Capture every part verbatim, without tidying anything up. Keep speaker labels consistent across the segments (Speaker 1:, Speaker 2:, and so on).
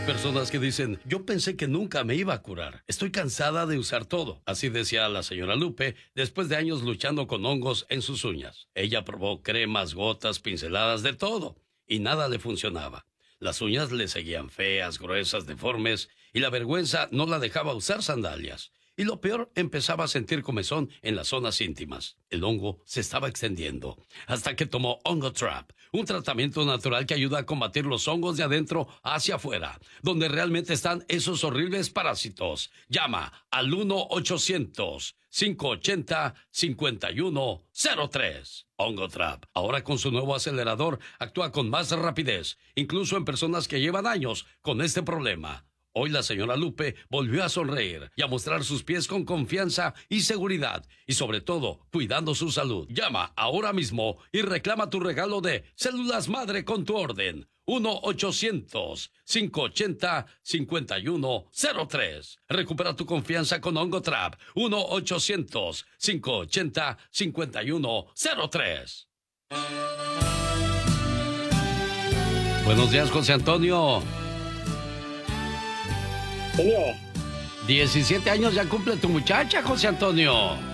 Speaker 1: personas que dicen, yo pensé que nunca me iba a curar. Estoy cansada de usar todo. Así decía la señora Lupe después de años luchando con hongos en sus uñas. Ella probó cremas, gotas, pinceladas, de todo. Y nada le funcionaba. Las uñas le seguían feas, gruesas, deformes. Y la vergüenza no la dejaba usar sandalias. Y lo peor, empezaba a sentir comezón en las zonas íntimas. El hongo se estaba extendiendo, hasta que tomó Ongotrap, un tratamiento natural que ayuda a combatir los hongos de adentro hacia afuera, donde realmente están esos horribles parásitos. Llama al uno ochocientos, cinco ochenta, cincuenta y uno cero tres. Ongotrap, ahora con su nuevo acelerador, actúa con más rapidez, incluso en personas que llevan años con este problema. Hoy la señora Lupe volvió a sonreír y a mostrar sus pies con confianza y seguridad, y sobre todo, cuidando su salud. Llama ahora mismo y reclama tu regalo de Células Madre con tu orden. uno ochocientos, cinco ochenta, cincuenta y uno cero tres. Recupera tu confianza con Ongotrap. uno ochocientos, cinco ochenta, cincuenta y uno cero tres. Buenos días, José Antonio.
Speaker 2: Señor.
Speaker 1: diecisiete años ya cumple tu muchacha, José Antonio.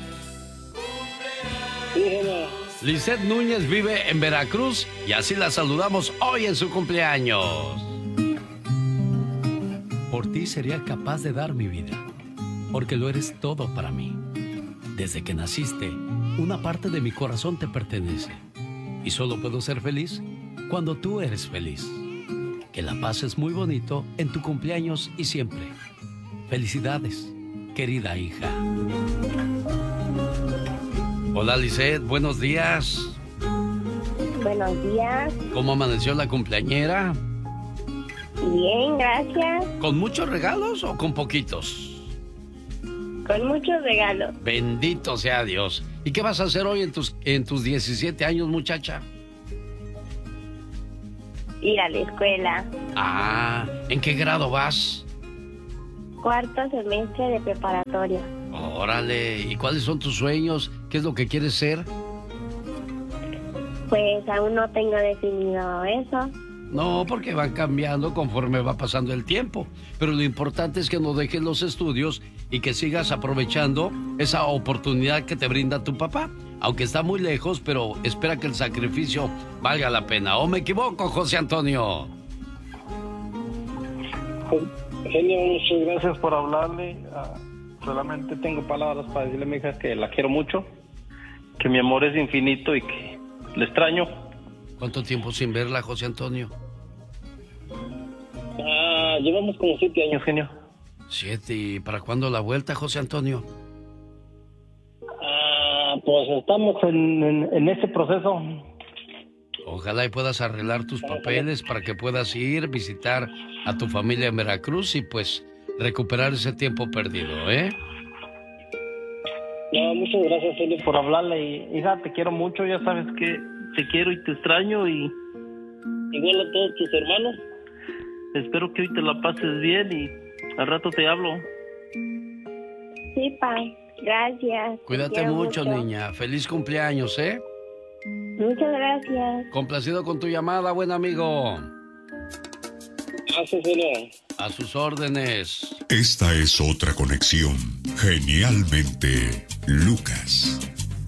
Speaker 2: Sí, señor.
Speaker 1: Lisette Núñez vive en Veracruz y así la saludamos hoy en su cumpleaños. Por ti sería capaz de dar mi vida, porque lo eres todo para mí. Desde que naciste, una parte de mi corazón te pertenece. Y solo puedo ser feliz cuando tú eres feliz. Que la pases muy bonito en tu cumpleaños y siempre. Felicidades, querida hija. Hola, Lisette, buenos días.
Speaker 3: Buenos días.
Speaker 1: ¿Cómo amaneció la cumpleañera?
Speaker 3: Bien, gracias.
Speaker 1: ¿Con muchos regalos o con poquitos?
Speaker 3: Con muchos regalos.
Speaker 1: Bendito sea Dios. ¿Y qué vas a hacer hoy en tus, en tus diecisiete años, muchacha?
Speaker 3: Ir a la escuela.
Speaker 1: Ah, ¿en qué grado vas?
Speaker 3: Cuarto semestre de preparatoria.
Speaker 1: Órale, ¿y cuáles son tus sueños? ¿Qué es lo que quieres ser?
Speaker 3: Pues aún no tengo definido eso.
Speaker 1: No, porque van cambiando conforme va pasando el tiempo. Pero lo importante es que no dejes los estudios y que sigas aprovechando esa oportunidad que te brinda tu papá. Aunque está muy lejos, pero espera que el sacrificio valga la pena. ¿O me equivoco, José Antonio?
Speaker 2: Genio, muchas gracias por hablarle. Uh, solamente tengo palabras para decirle a mi hija que la quiero mucho, que mi amor es infinito y que le extraño.
Speaker 1: ¿Cuánto tiempo sin verla, José Antonio?
Speaker 2: Ah, llevamos como siete años, genio.
Speaker 1: Siete, ¿y para cuándo la vuelta, José Antonio?
Speaker 2: Ah, pues estamos en, en, en ese proceso.
Speaker 1: Ojalá y puedas arreglar tus papeles para que puedas ir, visitar a tu familia en Veracruz y pues recuperar ese tiempo perdido, ¿eh?
Speaker 2: No, muchas gracias, Felipe, por hablarle. Y, hija, te quiero mucho, ya sabes que te quiero y te extraño y igual a todos tus hermanos. Espero que hoy te la pases bien y al rato te hablo.
Speaker 3: Sí, pa, gracias.
Speaker 1: Cuídate mucho, mucho, niña. Feliz cumpleaños, ¿eh?
Speaker 3: Muchas gracias.
Speaker 1: Complacido con tu llamada, buen amigo.
Speaker 2: Gracias,
Speaker 1: a sus órdenes.
Speaker 4: Esta es otra conexión. Genialmente, Lucas.